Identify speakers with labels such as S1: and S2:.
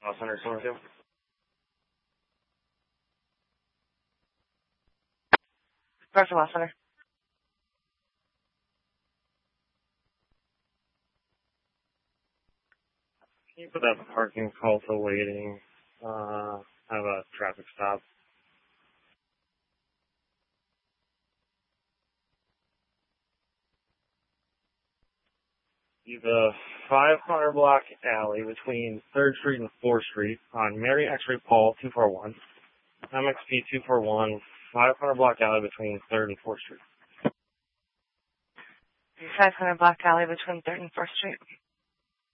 S1: Call center 212.
S2: Director Law Center.
S1: Can you put that parking call to waiting? Have a traffic stop. The 500 block alley between 3rd Street and 4th Street on Mary X-Ray Paul 241. MXP 241, 500 block alley between 3rd and 4th Street.
S2: 500 block alley between 3rd and 4th Street.